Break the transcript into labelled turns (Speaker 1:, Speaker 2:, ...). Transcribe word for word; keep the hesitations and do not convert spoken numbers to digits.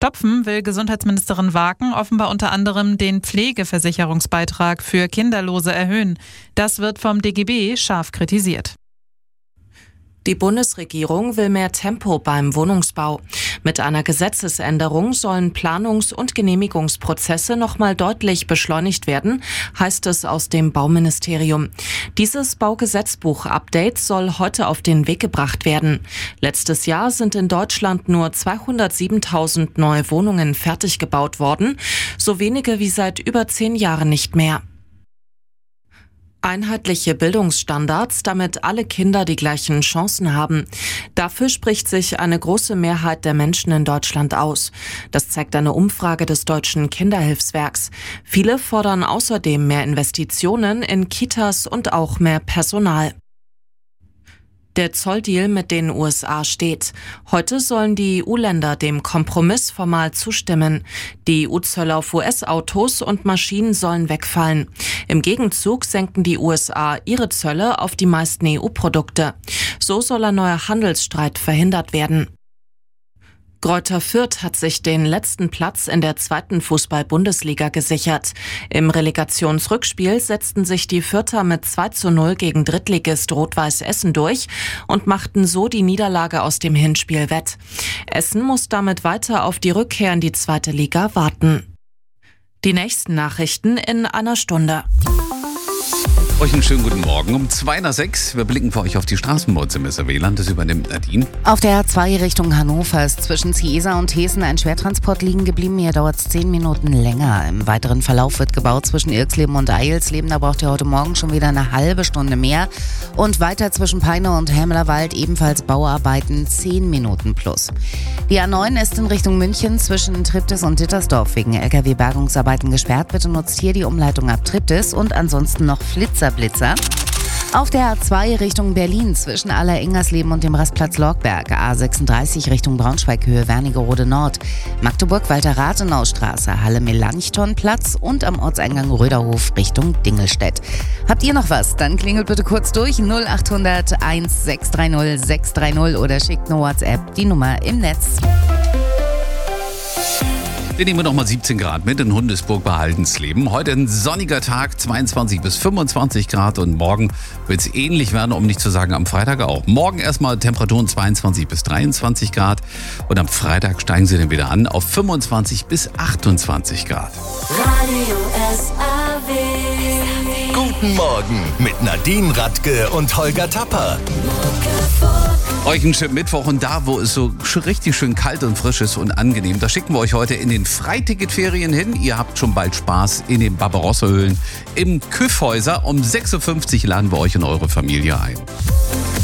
Speaker 1: Stopfen will Gesundheitsministerin Waken offenbar unter anderem den Pflegeversicherungsbeitrag für Kinderlose erhöhen. Das wird vom D G B scharf kritisiert.
Speaker 2: Die Bundesregierung will mehr Tempo beim Wohnungsbau. Mit einer Gesetzesänderung sollen Planungs- und Genehmigungsprozesse nochmal deutlich beschleunigt werden, heißt es aus dem Bauministerium. Dieses Baugesetzbuch-Update soll heute auf den Weg gebracht werden. Letztes Jahr sind in Deutschland nur zweihundertsiebentausend neue Wohnungen fertig gebaut worden, so wenige wie seit über zehn Jahren nicht mehr. Einheitliche Bildungsstandards, damit alle Kinder die gleichen Chancen haben. Dafür spricht sich eine große Mehrheit der Menschen in Deutschland aus. Das zeigt eine Umfrage des Deutschen Kinderhilfswerks. Viele fordern außerdem mehr Investitionen in Kitas und auch mehr Personal. Der Zolldeal mit den U S A steht. Heute sollen die E U-Länder dem Kompromiss formal zustimmen. Die E U-Zölle auf U S-Autos und Maschinen sollen wegfallen. Im Gegenzug senken die U S A ihre Zölle auf die meisten E U-Produkte. So soll ein neuer Handelsstreit verhindert werden. Greuther Fürth hat sich den letzten Platz in der zweiten Fußball-Bundesliga gesichert. Im Relegationsrückspiel setzten sich die Fürther mit zwei zu null gegen Drittligist Rot-Weiß Essen durch und machten so die Niederlage aus dem Hinspiel wett. Essen muss damit weiter auf die Rückkehr in die zweite Liga warten. Die nächsten Nachrichten in einer Stunde.
Speaker 3: Euch einen schönen guten Morgen. Um zwei nach sechs. Wir blicken für euch auf die Straßen bei uns im S R W-Land. Das übernimmt Nadine.
Speaker 4: Auf der A zwei Richtung Hannover ist zwischen Ciesa und Hessen ein Schwertransport liegen geblieben. Hier dauert es zehn Minuten länger. Im weiteren Verlauf wird gebaut zwischen Irxleben und Eilsleben. Da braucht ihr heute Morgen schon wieder eine halbe Stunde mehr. Und weiter zwischen Peine und Hämmerwald ebenfalls Bauarbeiten, zehn Minuten plus. Die A neun ist in Richtung München zwischen Triptis und Dittersdorf wegen L K W-Bergungsarbeiten gesperrt. Bitte nutzt hier die Umleitung ab Triptis und ansonsten noch Flitzer. Blitzer. Auf der A zwei Richtung Berlin zwischen Aller-Ingersleben und dem Rastplatz Lorgberg, A sechsunddreißig Richtung Braunschweig Höhe Wernigerode Nord, Magdeburg-Walter-Rathenau-Straße, Halle-Melanchthon-Platz und am Ortseingang Röderhof Richtung Dingelstedt. Habt ihr noch was? Dann klingelt bitte kurz durch null acht hundert eins sechs drei null sechs drei null oder schickt eine WhatsApp, die Nummer im Netz.
Speaker 3: Wir nehmen noch mal siebzehn Grad mit in Hundesburg bei Haldensleben. Heute ein sonniger Tag, zweiundzwanzig bis fünfundzwanzig Grad und morgen wird es ähnlich werden, um nicht zu sagen am Freitag auch. Morgen erstmal Temperaturen zweiundzwanzig bis dreiundzwanzig Grad und am Freitag steigen sie dann wieder an auf fünfundzwanzig bis achtundzwanzig Grad.
Speaker 5: Radio S R W.
Speaker 6: Guten Morgen mit Nadine Radke und Holger Tapper.
Speaker 3: Euch einen schönen Mittwoch und da, wo es so richtig schön kalt und frisch ist und angenehm, da schicken wir euch heute in den Freiticketferien hin. Ihr habt schon bald Spaß in den Barbarossa-Höhlen im Kyffhäuser. Um sechs Uhr fünfzig laden wir euch und eure Familie ein.